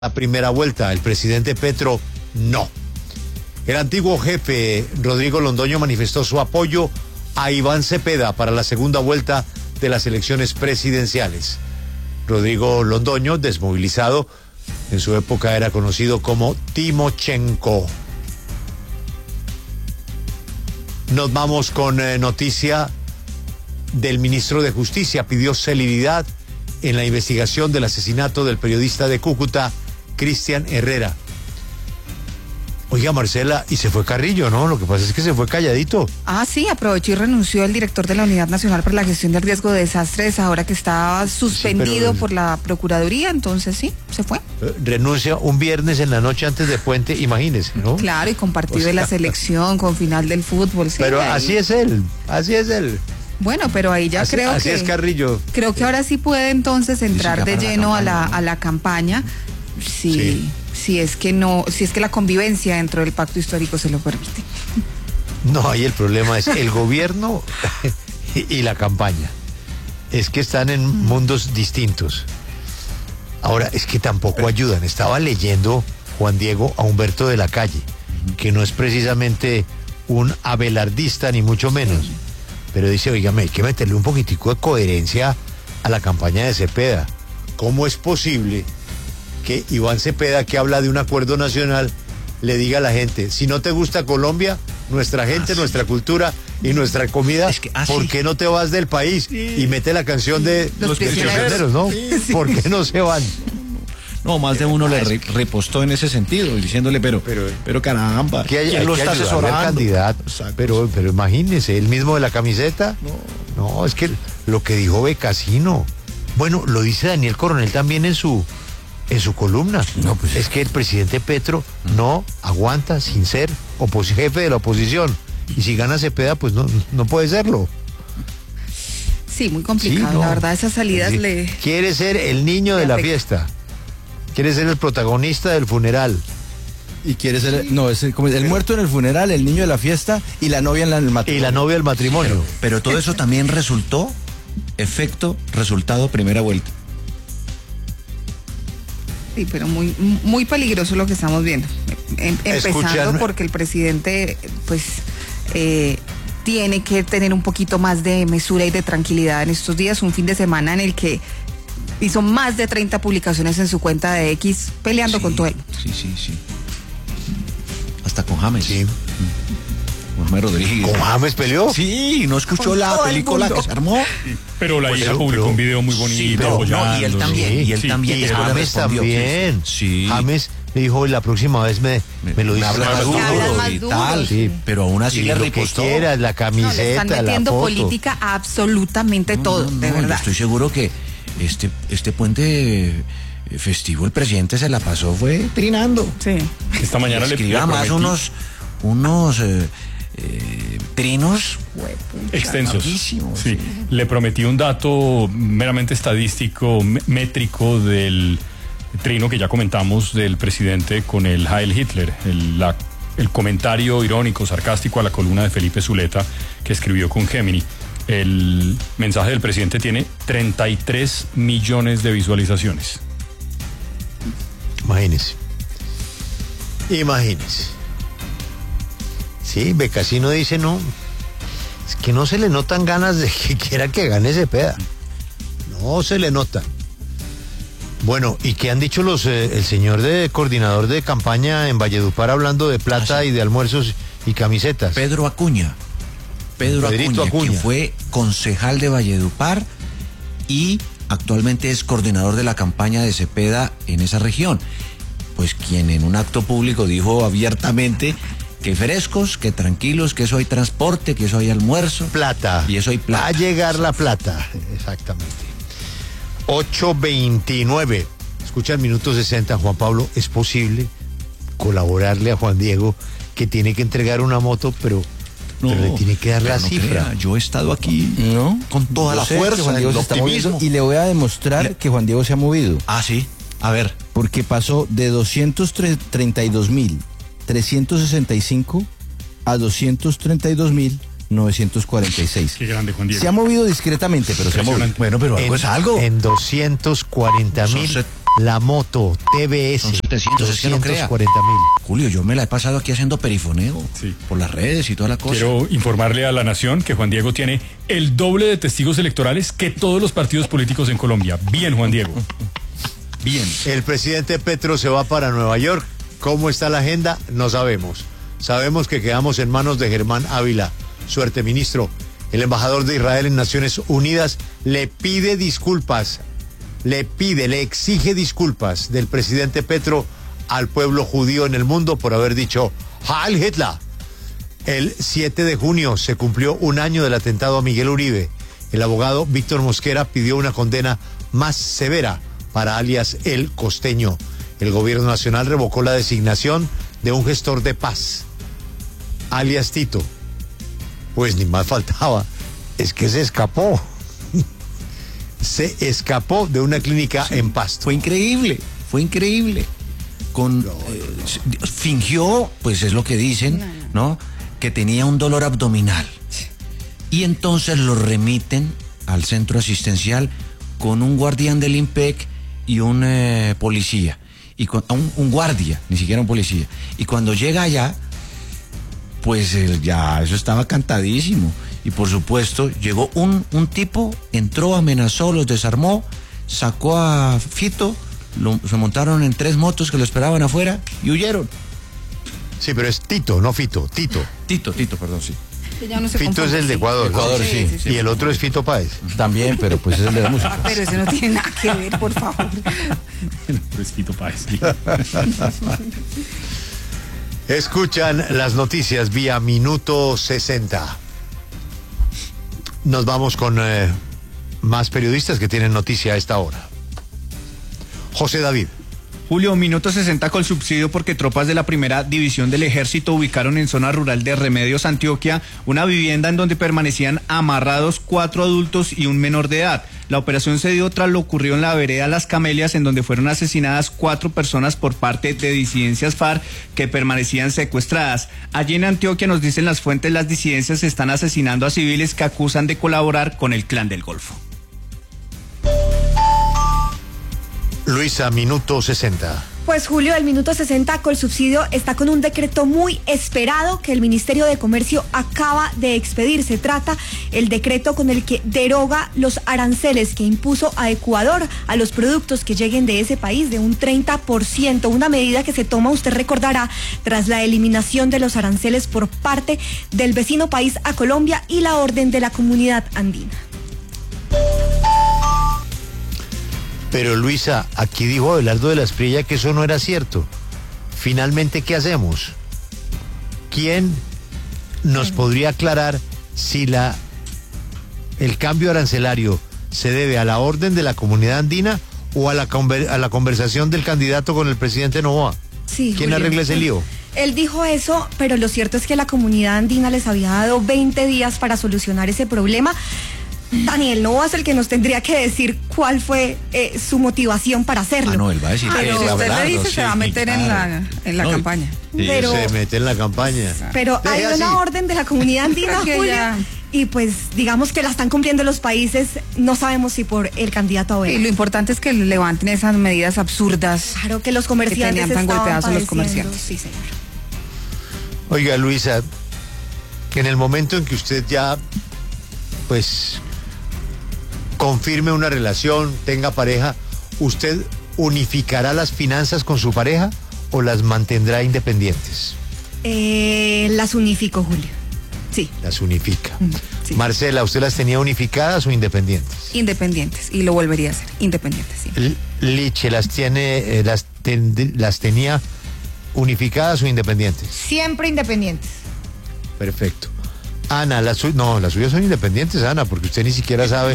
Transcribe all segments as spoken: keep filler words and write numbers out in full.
la primera vuelta. El presidente Petro no. El antiguo jefe Rodrigo Londoño manifestó su apoyo a Iván Cepeda para la segunda vuelta de las elecciones presidenciales. Rodrigo Londoño, desmovilizado, en su época era conocido como Timochenko. Nos vamos con eh, noticia del ministro de Justicia. Pidió celeridad en la investigación del asesinato del periodista de Cúcuta, Cristian Herrera. Oiga, Marcela, y se fue Carrillo, ¿no? Lo que pasa es que se fue calladito. Ah, sí, aprovechó y renunció el director de la Unidad Nacional para la Gestión del Riesgo de Desastres, ahora que estaba suspendido sí, pero... por la Procuraduría, entonces sí, se fue. Renuncia un viernes en la noche antes de puente, imagínese, ¿no? Claro, y con partido o sea... de la selección, con final del fútbol. Sí, pero ahí... así es él, así es él. Bueno, pero ahí ya así, creo así que... Así es Carrillo. Creo que ahora sí puede entonces entrar de lleno a la, a la campaña, sí. sí. si es que no, si es que la convivencia dentro del pacto histórico se lo permite. No, ahí el problema es el gobierno y la campaña. Es que están en mm. mundos distintos. Ahora, es que tampoco ayudan. Estaba leyendo, Juan Diego, a Humberto de la Calle, que no es precisamente un abelardista, ni mucho menos. Sí. Pero dice, oígame, hay que meterle un poquitico de coherencia a la campaña de Cepeda. ¿Cómo es posible que Iván Cepeda, que habla de un acuerdo nacional, le diga a la gente, si no te gusta Colombia, nuestra gente, ah, nuestra sí. cultura y nuestra comida, es que, ah, ¿por sí. qué no te vas del país? Sí. Y mete la canción de los, los prisioneros, ¿no? Sí, sí. ¿Por qué no se van? No, más de uno le re, repostó en ese sentido, diciéndole, pero, pero, pero caramba, que hay, ¿quién hay lo que está asesorando? Al candidato, pero, pero imagínese, el mismo de la camiseta. No. no, es que lo que dijo Becasino, bueno, lo dice Daniel Coronel también en su en su columna. No, pues, es que el presidente Petro no aguanta sin ser jefe de la oposición. Y si gana Cepeda, pues no, no puede serlo. Sí, muy complicado, sí, no. La verdad, esas salidas sí. le... Quiere ser el niño de la fiesta. Quiere ser el protagonista del funeral. Y quiere ser, no, es el, como el muerto en el funeral, el niño de la fiesta y la novia en, la, en el matrimonio. Y la novia del matrimonio. Pero, pero todo eso también resultó, efecto, resultado, primera vuelta. Sí, pero muy, muy peligroso lo que estamos viendo. Em, empezando Escuchan... porque el presidente, pues, eh, tiene que tener un poquito más de mesura y de tranquilidad en estos días, un fin de semana en el que hizo más de treinta publicaciones en su cuenta de X peleando sí, con todo el mundo. Sí, sí, sí. Hasta con James. Sí. Con James Rodríguez. ¿Con James peleó? Sí, ¿no escuchó la película que se armó? Pero la pues hija publicó un video muy bonito. Sí, pero, no, y él también. Sí, y él sí, también. Y James también. Sí. James le dijo, la próxima vez me, me, me lo dices más duro, más y duro, tal. Sí. Pero aún así y le lo repostó. Que quieras, la camiseta, no, le están metiendo la foto. Política a absolutamente no, todo, no, no, de verdad. Estoy seguro que este, este puente festivo el presidente se la pasó, fue trinando. Sí. Esta mañana le escribía más unos, unos eh, eh, trinos extensos. Sí. Sí. Le prometí un dato meramente estadístico, métrico del trino que ya comentamos del presidente con el Heil Hitler, el, la, el comentario irónico, sarcástico a la columna de Felipe Zuleta que escribió con Gemini. El mensaje del presidente tiene treinta y tres millones de visualizaciones. Imagínese. Imagínese. Sí, Becasino dice no. Es que no se le notan ganas de que quiera que gane Cepeda. No se le notan. Bueno, ¿y qué han dicho los eh, el señor de coordinador de campaña en Valledupar hablando de plata ah, sí. y de almuerzos y camisetas? Pedro Acuña. Pedro Acuña, Acuña, que fue concejal de Valledupar y actualmente es coordinador de la campaña de Cepeda en esa región. Pues quien en un acto público dijo abiertamente que frescos, que tranquilos, que eso hay transporte, que eso hay almuerzo. Plata. Y eso hay plata. Va a llegar la plata, exactamente. ocho veintinueve. Escucha el minuto sesenta, Juan Pablo. ¿Es posible colaborarle a Juan Diego que tiene que entregar una moto, pero... No, pero le tiene que dar la no cifra? Crea, yo he estado aquí ¿no? con toda la fuerza, Juan Diego el se está optimismo. moviendo, y le voy a demostrar le... que Juan Diego se ha movido. Ah, sí. A ver. Porque pasó de doscientos treinta y dos mil trescientos sesenta y cinco a doscientos treinta y dos mil novecientos cuarenta y seis. Qué grande, Juan Diego. Se ha movido discretamente, pero se ha movido. Bueno, pero algo en, es algo. En doscientos cuarenta mil la moto T V S. Son setecientos, es que no crea. cuarenta mil. Julio, yo me la he pasado aquí haciendo perifoneo. Sí. Por las redes y toda la cosa. Quiero informarle a la Nación que Juan Diego tiene el doble de testigos electorales que todos los partidos políticos en Colombia. Bien, Juan Diego. Bien. El presidente Petro se va para Nueva York. ¿Cómo está la agenda? No sabemos. Sabemos que quedamos en manos de Germán Ávila. Suerte, ministro. El embajador de Israel en Naciones Unidas le pide disculpas, le pide, le exige disculpas del presidente Petro al pueblo judío en el mundo por haber dicho Heil Hitler. El siete de junio se cumplió un año del atentado a Miguel Uribe. El abogado Víctor Mosquera pidió una condena más severa para alias El Costeño. El gobierno nacional revocó la designación de un gestor de paz, alias Tito. Pues ni más faltaba, es que se escapó. Se escapó de una clínica sí, en Pasto. Fue increíble, fue increíble. Con, no, eh, no. Fingió, pues es lo que dicen, no, ¿no? Que tenía un dolor abdominal. Y entonces lo remiten al centro asistencial con un guardián del IMPEC y un eh, policía. Y con, un, un guardia, ni siquiera un policía. Y cuando llega allá, pues el, ya eso estaba cantadísimo. Y por supuesto, llegó un, un tipo, entró, amenazó, los desarmó, sacó a Fito, lo, se montaron en tres motos que lo esperaban afuera y huyeron. Sí, pero es Tito, no Fito, Tito. Tito, Tito, perdón, sí. Ya no se Fito es el de Ecuador. Ecuador, sí, sí, sí, sí. Y el otro es Fito Páez. También, pero pues es el de la música. Pero eso no tiene nada que ver, por favor. El otro es Fito Páez. Sí. Escuchan las noticias vía Minuto sesenta. Nos vamos con eh, más periodistas que tienen noticia a esta hora. José David. Julio, Minuto sesenta con subsidio porque tropas de la primera división del ejército ubicaron en zona rural de Remedios, Antioquia, una vivienda en donde permanecían amarrados cuatro adultos y un menor de edad. La operación se dio tras lo ocurrido en la vereda Las Camelias, en donde fueron asesinadas cuatro personas por parte de disidencias FARC que permanecían secuestradas. Allí en Antioquia, nos dicen las fuentes, las disidencias están asesinando a civiles que acusan de colaborar con el Clan del Golfo. Luisa, Minuto sesenta. Pues Julio, el Minuto sesenta con subsidio está con un decreto muy esperado que el Ministerio de Comercio acaba de expedir. Se trata el decreto con el que deroga los aranceles que impuso a Ecuador a los productos que lleguen de ese país de un treinta por ciento, una medida que se toma, usted recordará, tras la eliminación de los aranceles por parte del vecino país a Colombia y la orden de la Comunidad Andina. Pero Luisa, aquí dijo Abelardo de la Espriella que eso no era cierto. Finalmente, ¿qué hacemos? ¿Quién nos podría aclarar si la el cambio arancelario se debe a la orden de la Comunidad Andina o a la, a la conversación del candidato con el presidente Noboa? Sí, ¿Quién Julio, arregla ese lío? Él dijo eso, pero lo cierto es que la Comunidad Andina les había dado veinte días para solucionar ese problema. Daniel Noboa es el que nos tendría que decir cuál fue eh, su motivación para hacerlo. Ah, no, él va a decir. Pero si usted le dice, sí, se va a meter sí, en la, en la no, campaña. Sí, pero, se mete en la campaña. Pero Deje hay una así. orden de la Comunidad Andina, Julio, ya... y pues digamos que la están cumpliendo los países, no sabemos si por el candidato Abel. Y lo importante es que levanten esas medidas absurdas. Claro, que los comerciantes que tan golpeados a los comerciantes. Sí, señor. Oiga, Luisa, en el momento en que usted ya, pues... confirme una relación, tenga pareja, ¿usted unificará las finanzas con su pareja o las mantendrá independientes? Eh, las unifico, Julio. Sí. Las unifica. Sí. Marcela, ¿usted las tenía unificadas o independientes? Independientes, y lo volvería a hacer, independientes, sí. Liche, ¿las tiene, eh, las, ten, las tenía unificadas o independientes? Siempre independientes. Perfecto. Ana, las suyas, no, las suyas son independientes, Ana, porque usted ni siquiera sabe.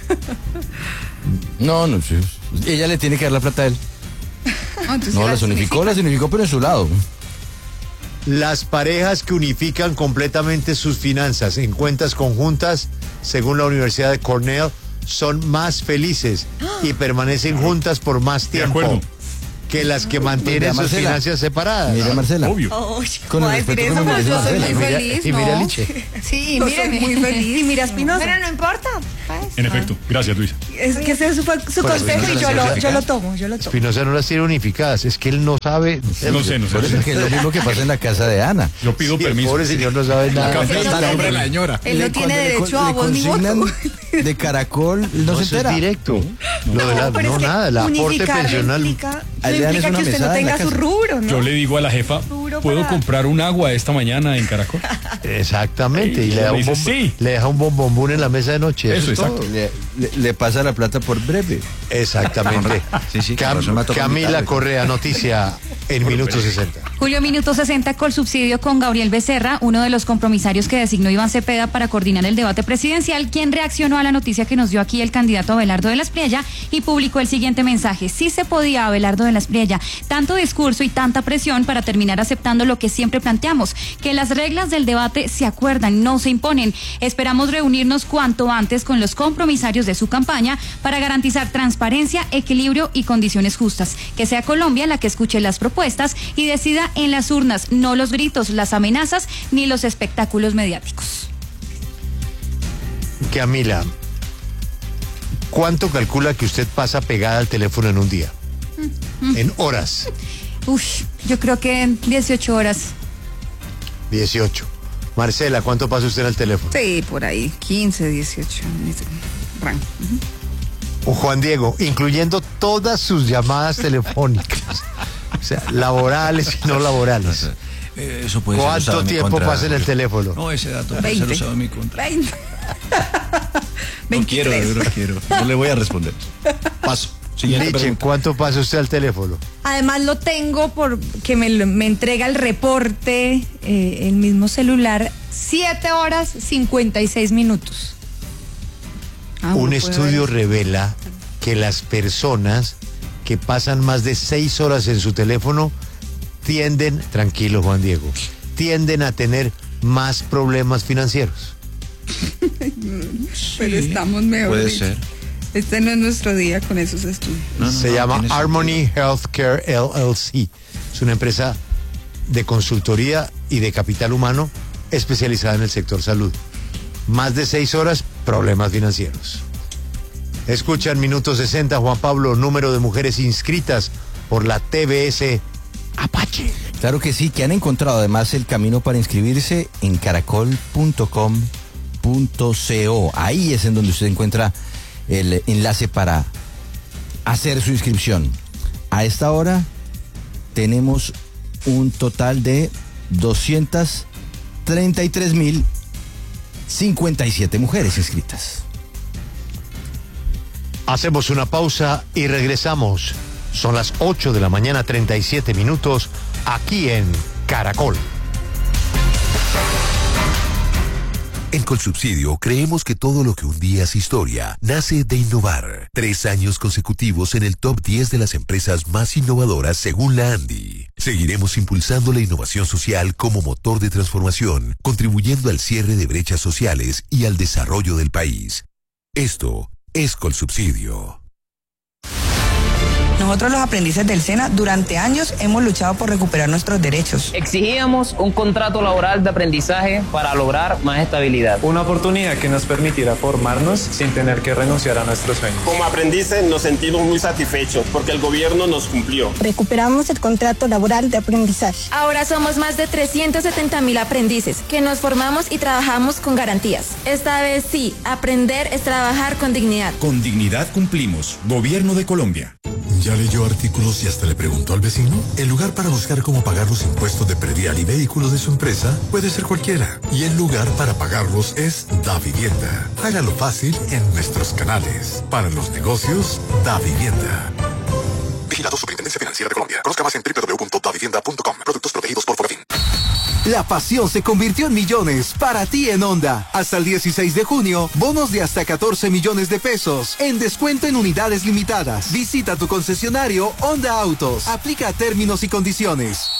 No, no, sí. Ella le tiene que dar la plata a él. No, no las unificó, las unificó, pero en su lado. Las parejas que unifican completamente sus finanzas en cuentas conjuntas, según la Universidad de Cornell, son más felices y permanecen juntas por más tiempo. De acuerdo. que las que mantienen sus finanzas separadas. Mira, Marcela. Obvio. Oh, Con el respeto que me merece yo soy Marcela. muy Y mira- feliz, y mira ¿no? Liche. Sí, Yo mira, soy muy feliz. Y mira Espinosa. Pero no importa. pues. En efecto, gracias, Luisa. Es que ese fue su Por consejo eso y no yo las lo, tiene yo lo tomo, yo lo tomo. Espinosa no las tiene unificadas, es que él no sabe. No sé, no Por eso sé. es que es lo mismo que pasa en la casa de Ana. Yo pido Sí, el permiso. pobre señor no sabe nada. Acá Él no está el nombre de la tiene- señora. Él no Le- tiene cuando le derecho con- a le voz ni consignan voto. de Caracol, no, No, se eso entera. es directo. Lo de la, pero no, es que nada, el aporte unificar no pensional. implica, no Ahí le dan implica una que usted no mesada en la tenga su casa. rubro, ¿no? Yo le digo a la jefa, Rubro ¿puedo para- comprar un agua esta mañana en Caracol? Exactamente, y Y le da, me un dice, bom- sí. le deja un bombombún en la mesa de noche. Eso, es exacto. todo. Le, le- le pasa la plata por breve. Exactamente. Sí, sí, con Cam- razón me ha tocado Camila invitarle. Correa, noticia en minuto sesenta. Julio Minuto sesenta con subsidio con Gabriel Becerra, uno de los compromisarios que designó Iván Cepeda para coordinar el debate presidencial, quien reaccionó a la noticia que nos dio aquí el candidato Abelardo de la Espriella y publicó el siguiente mensaje. Sí se podía, Abelardo de la Espriella, tanto discurso y tanta presión para terminar aceptando lo que siempre planteamos, que las reglas del debate se acuerdan, no se imponen. Esperamos reunirnos cuanto antes con los compromisarios de su campaña para garantizar transparencia, equilibrio y condiciones justas. Que sea Colombia la que escuche las propuestas y decida en las urnas, no los gritos, las amenazas ni los espectáculos mediáticos. Camila, ¿cuánto calcula que usted pasa pegada al teléfono en un día? En horas. Uf, yo creo que en dieciocho horas. dieciocho. Marcela, ¿cuánto pasa usted en el teléfono? Sí, por ahí, quince, dieciocho. en ese rango. O Juan Diego, incluyendo todas sus llamadas telefónicas. O sea, laborales y no laborales. Eh, Eso puede ser usado ¿Cuánto en mi tiempo contra, pasa en el Julio. teléfono? No, ese dato puede veinte. ser usado en mi contra. veinte. No quiero, veintitrés. no quiero. No le voy a responder. Paso. Siguiente Liche, pregunta. ¿cuánto pasa usted al teléfono? Además lo tengo porque me, lo- me entrega el reporte, eh, el mismo celular, siete horas cincuenta y seis minutos. Ah, Un uno puede estudio ver. revela que las personas que pasan más de seis horas en su teléfono tienden, tranquilo Juan Diego, tienden a tener más problemas financieros. Pero estamos mejor. Puede dicho. ser. Este no es nuestro día con esos estudios. No, no, Se no, llama tiene Harmony sentido. Healthcare L L C. Es una empresa de consultoría y de capital humano especializada en el sector salud. Más de seis horas, problemas financieros. Escuchan minuto sesenta, Juan Pablo, número de mujeres inscritas por la T B S Apache. Claro que sí, que han encontrado además el camino para inscribirse en caracol punto com punto co. Ahí es en donde usted encuentra el enlace para hacer su inscripción. A esta hora tenemos un total de doscientas treinta y tres mil cincuenta y siete mujeres inscritas. Hacemos una pausa y regresamos. Son las ocho de la mañana, treinta y siete minutos, aquí en Caracol. En Colsubsidio creemos que todo lo que un día es historia nace de innovar. Tres años consecutivos en el top diez de las empresas más innovadoras según la ANDI. Seguiremos impulsando la innovación social como motor de transformación, contribuyendo al cierre de brechas sociales y al desarrollo del país. Esto es Colsubsidio. Nosotros los aprendices del SENA durante años hemos luchado por recuperar nuestros derechos. Exigíamos un contrato laboral de aprendizaje para lograr más estabilidad. Una oportunidad que nos permitiera formarnos sin tener que renunciar a nuestros sueños. Como aprendices nos sentimos muy satisfechos porque el gobierno nos cumplió. Recuperamos el contrato laboral de aprendizaje. Ahora somos más de trescientos setenta mil aprendices que nos formamos y trabajamos con garantías. Esta vez sí, aprender es trabajar con dignidad. Con dignidad cumplimos. Gobierno de Colombia. ¿Ya leyó artículos y hasta le preguntó al vecino? El lugar para buscar cómo pagar los impuestos de predial y vehículos de su empresa puede ser cualquiera. Y el lugar para pagarlos es DaVivienda. Hágalo fácil en nuestros canales. Para los negocios, DaVivienda. Vigilado Superintendencia Financiera de Colombia. Conozca más en doble u doble u doble u punto davivienda punto com. Productos protegidos por Fogafín. La pasión se convirtió en millones para ti en Honda. Hasta el dieciséis de junio, bonos de hasta catorce millones de pesos en descuento en unidades limitadas. Visita tu concesionario Honda Autos. Aplica términos y condiciones.